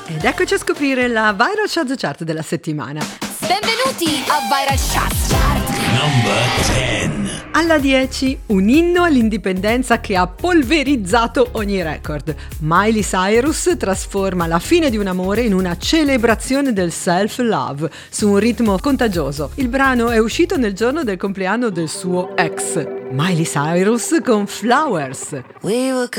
Ed eccoci a scoprire la Viral Shaz Chart della settimana. Benvenuti a Viral Shaz Chart. Number 10. Alla 10, un inno all'indipendenza che ha polverizzato ogni record. Miley Cyrus trasforma la fine di un amore in una celebrazione del self-love su un ritmo contagioso. Il brano è uscito nel giorno del compleanno del suo ex. Miley Cyrus con Flowers. We were